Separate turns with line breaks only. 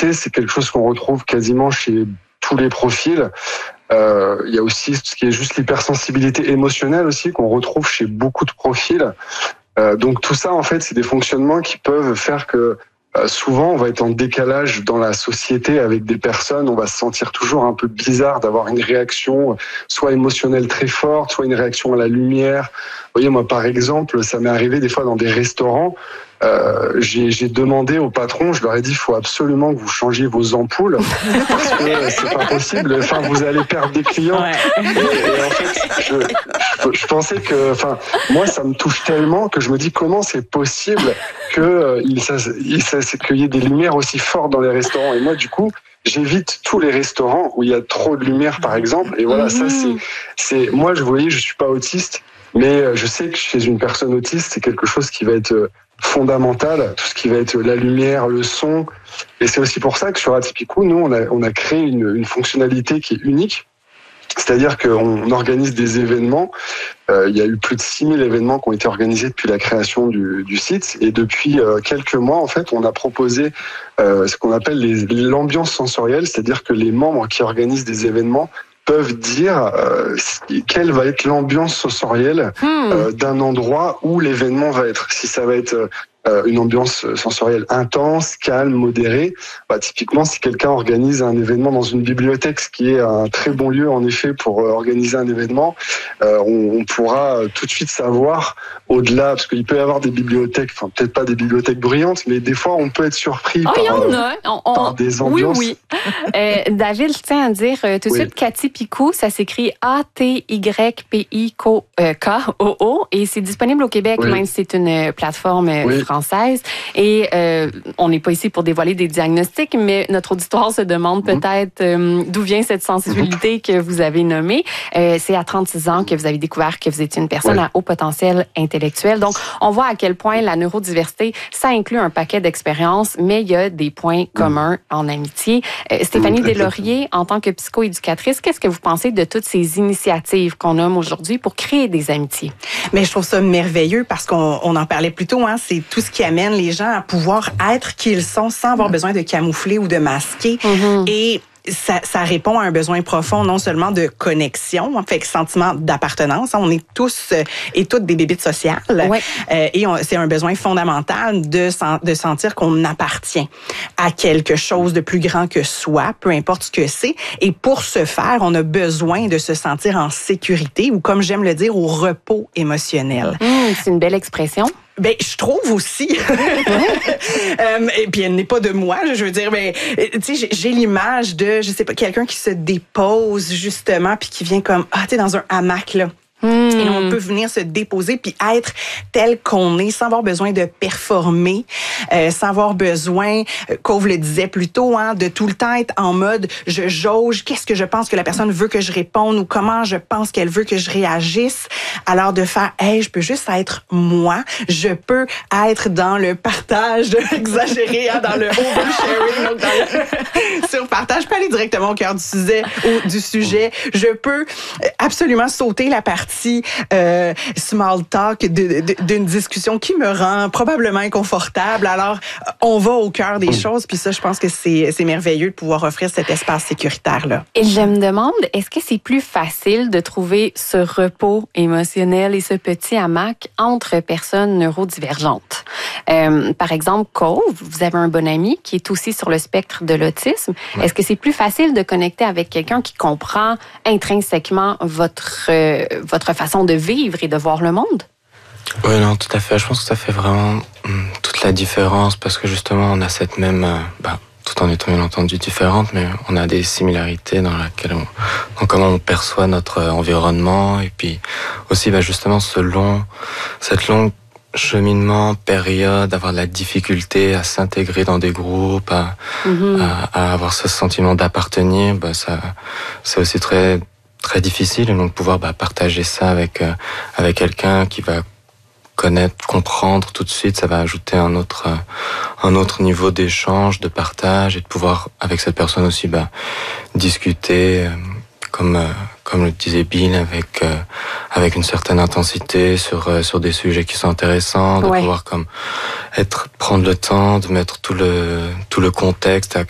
sensibilité, c'est quelque chose qu'on retrouve quasiment chez tous les profils. Il y a aussi ce qui est juste l'hypersensibilité émotionnelle aussi qu'on retrouve chez beaucoup de profils. Donc tout ça, en fait, c'est des fonctionnements qui peuvent faire que souvent, on va être en décalage dans la société avec des personnes. On va se sentir toujours un peu bizarre d'avoir une réaction soit émotionnelle très forte, soit une réaction à la lumière. Vous voyez, moi, par exemple, ça m'est arrivé des fois dans des restaurants. J'ai demandé au patron, je leur ai dit, il faut absolument que vous changiez vos ampoules parce que c'est pas possible. Enfin, vous allez perdre des clients. Ouais. Et en fait, je pensais que, enfin, moi, ça me touche tellement que je me dis comment c'est possible que qu'il y ait des lumières aussi fortes dans les restaurants. Et moi, du coup, j'évite tous les restaurants où il y a trop de lumière, par exemple. Et voilà, ça, c'est, moi, vous voyez, je suis pas autiste, mais je sais que chez une personne autiste, c'est quelque chose qui va être fondamental, tout ce qui va être la lumière, le son. Et c'est aussi pour ça que sur Atypico, nous, on a créé une fonctionnalité qui est unique. C'est-à-dire qu'on organise des événements. Il y a eu plus de 6000 événements qui ont été organisés depuis la création du site. Et depuis quelques mois, en fait, on a proposé ce qu'on appelle l'ambiance sensorielle, c'est-à-dire que les membres qui organisent des événements peuvent dire quelle va être l'ambiance sensorielle d'un endroit où l'événement va être. Si ça va être une ambiance sensorielle intense, calme, modérée, typiquement si quelqu'un organise un événement dans une bibliothèque, ce qui est un très bon lieu en effet pour organiser un événement, on pourra tout de suite savoir au-delà, parce qu'il peut y avoir des bibliothèques, enfin peut-être pas des bibliothèques bruyantes, mais des fois on peut être surpris par des ambiances.
Oui. David, je tiens à dire tout de suite qu'Atypico, ça s'écrit ATYPIKOO et c'est disponible au Québec, même si c'est une plateforme française. Et on n'est pas ici pour dévoiler des diagnostics, mais notre auditoire se demande peut-être d'où vient cette sensibilité que vous avez nommée. C'est à 36 ans que vous avez découvert que vous étiez une personne à haut potentiel intellectuel. Donc, on voit à quel point la neurodiversité, ça inclut un paquet d'expériences, mais il y a des points communs en amitié. Stéphanie Deslauriers, en tant que psychoéducatrice, qu'est-ce que vous pensez de toutes ces initiatives qu'on nomme aujourd'hui pour créer des amitiés?
Mais je trouve ça merveilleux parce qu'on en parlait plus tôt, hein, c'est tout ce qui amène les gens à pouvoir être qui ils sont sans avoir besoin de camoufler ou de masquer. Et ça répond à un besoin profond, non seulement de connexion, en fait, sentiment d'appartenance. On est tous et toutes des bébites sociales. Et c'est un besoin fondamental de sentir qu'on appartient à quelque chose de plus grand que soi, peu importe ce que c'est. Et pour ce faire, on a besoin de se sentir en sécurité ou, comme j'aime le dire, au repos émotionnel.
C'est une belle expression.
Ben, je trouve aussi. Et puis elle n'est pas de moi, je veux dire, mais tu sais, j'ai l'image de, je sais pas, quelqu'un qui se dépose justement puis qui vient comme tu sais, dans un hamac là. Et on peut venir se déposer puis être tel qu'on est sans avoir besoin de performer, sans avoir besoin, Cove le disait plus tôt, hein, de tout le temps être en mode je jauge, qu'est-ce que je pense que la personne veut que je réponde ou comment je pense qu'elle veut que je réagisse. Alors de faire, je peux juste être moi, je peux être dans le partage exagéré, hein, dans le oversharing, donc dans le surpartage, je peux aller directement au cœur du sujet, je peux absolument sauter la partie small talk d'une discussion qui me rend probablement inconfortable. Alors, on va au cœur des choses, puis ça, je pense que c'est merveilleux de pouvoir offrir cet espace sécuritaire-là.
Et je me demande, est-ce que c'est plus facile de trouver ce repos émotionnel et ce petit hamac entre personnes neurodivergentes? Par exemple, Cove, vous avez un bon ami qui est aussi sur le spectre de l'autisme. Est-ce que c'est plus facile de connecter avec quelqu'un qui comprend intrinsèquement votre façon de vivre et de voir le monde?
Oui, non, tout à fait. Je pense que ça fait vraiment toute la différence parce que justement, on a cette même... tout en étant bien entendu différentes, mais on a des similarités dans comment on perçoit notre environnement et puis aussi justement cette longue cheminement, période, d'avoir de la difficulté à s'intégrer dans des groupes, à avoir ce sentiment d'appartenir, c'est aussi très très difficile, et donc pouvoir partager ça avec quelqu'un qui va connaître, comprendre tout de suite, ça va ajouter un autre niveau d'échange, de partage, et de pouvoir avec cette personne aussi discuter comme le disait Bill, avec une certaine intensité sur des sujets qui sont intéressants, de pouvoir prendre le temps de mettre tout le contexte,